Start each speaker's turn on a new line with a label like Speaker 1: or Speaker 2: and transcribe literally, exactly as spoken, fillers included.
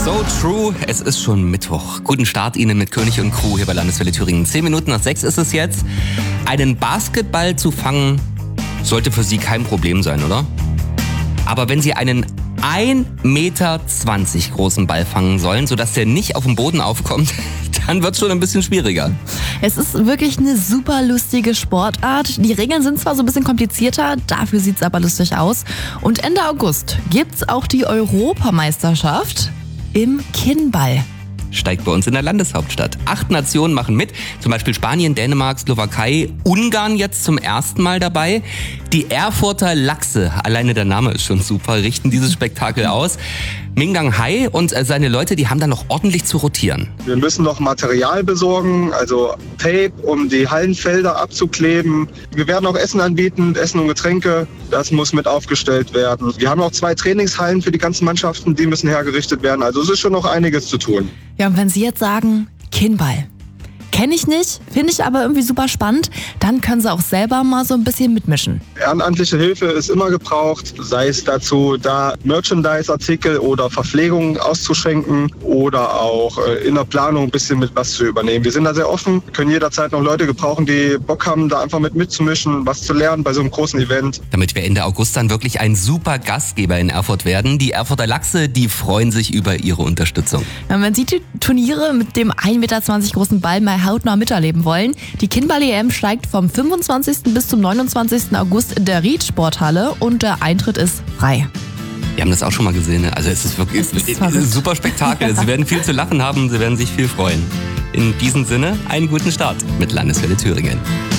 Speaker 1: So true, es ist schon Mittwoch. Guten Start Ihnen mit König und Crew hier bei Landeswelle Thüringen. Zehn Minuten nach sechs ist es jetzt. Einen Basketball zu fangen, sollte für Sie kein Problem sein, oder? Aber wenn Sie einen ein Meter zwanzig großen Ball fangen sollen, sodass der nicht auf dem Boden aufkommt, dann wird es schon ein bisschen schwieriger.
Speaker 2: Es ist wirklich eine super lustige Sportart. Die Regeln sind zwar so ein bisschen komplizierter, dafür sieht es aber lustig aus. Und Ende August gibt's auch die Europameisterschaft im Kinnball.
Speaker 1: Steigt bei uns in der Landeshauptstadt. Acht Nationen machen mit, zum Beispiel Spanien, Dänemark, Slowakei, Ungarn jetzt zum ersten Mal dabei. Die Erfurter Lachse, alleine der Name ist schon super, richten dieses Spektakel aus. Mingdang Hai und seine Leute, die haben da noch ordentlich zu rotieren.
Speaker 3: Wir müssen noch Material besorgen, also Tape, um die Hallenfelder abzukleben. Wir werden auch Essen anbieten, Essen und Getränke. Das muss mit aufgestellt werden. Wir haben auch zwei Trainingshallen für die ganzen Mannschaften, die müssen hergerichtet werden. Also es ist schon noch einiges zu tun.
Speaker 2: Ja, und wenn Sie jetzt sagen, Kinnball, kenne ich nicht, finde ich aber irgendwie super spannend, dann können Sie auch selber mal so ein bisschen mitmischen.
Speaker 3: Ehrenamtliche Hilfe ist immer gebraucht, sei es dazu, da Merchandise-Artikel oder Verpflegung auszuschenken oder auch in der Planung ein bisschen mit was zu übernehmen. Wir sind da sehr offen, können jederzeit noch Leute gebrauchen, die Bock haben, da einfach mit mitzumischen, was zu lernen bei so einem großen Event.
Speaker 1: Damit wir Ende August dann wirklich ein super Gastgeber in Erfurt werden. Die Erfurter Lachse, die freuen sich über ihre Unterstützung.
Speaker 2: Ja, wenn Sie die Turniere mit dem ein Meter zwanzig großen Ball mal hautnah miterleben wollen, die Kinnball-E M steigt vom fünfundzwanzigsten bis zum neunundzwanzigsten August in der Ried-Sporthalle und der Eintritt ist frei.
Speaker 1: Wir haben das auch schon mal gesehen. Ne? Also es ist wirklich es ist ein super Spektakel. Sie werden viel zu lachen haben, Sie werden sich viel freuen. In diesem Sinne, einen guten Start mit Landeswelle Thüringen.